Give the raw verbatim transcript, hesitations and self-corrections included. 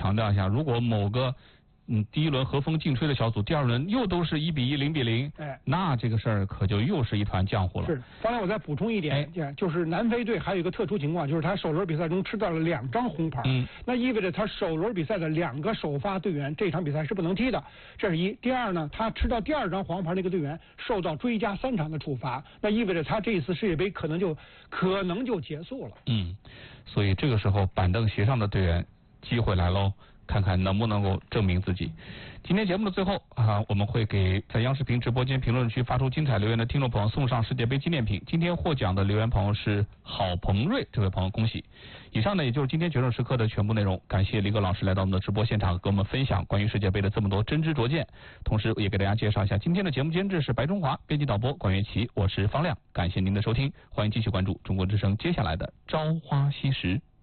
强调一下，如果某个嗯，第一轮和风劲吹的小组，第二轮又都是一比一、零比零，哎，那这个事儿可就又是一团浆糊了。 是，方亮，我再补充一点，哎、就是南非队还有一个特殊情况，就是他首轮比赛中吃到了两张红牌，嗯，那意味着他首轮比赛的两个首发队员这场比赛是不能踢的，这是一。第二呢，他吃到第二张黄牌那个队员受到追加三场的处罚，那意味着他这一次世界杯可能就可能就结束了。 嗯，所以这个时候板凳席上的队员机会来喽。看看能不能够证明自己。今天节目的最后啊，我们会给在央视频直播间评论区发出精彩留言的听众朋友送上世界杯纪念品。今天获奖的留言朋友是郝鹏瑞，这位朋友恭喜。以上呢，也就是今天决胜时刻的全部内容。感谢李葛老师来到我们的直播现场，跟我们分享关于世界杯的这么多真知灼见。同时也给大家介绍一下今天的节目监制是白中华，编辑导播管乐琪，我是方亮。感谢您的收听，欢迎继续关注中国之声接下来的朝花夕拾。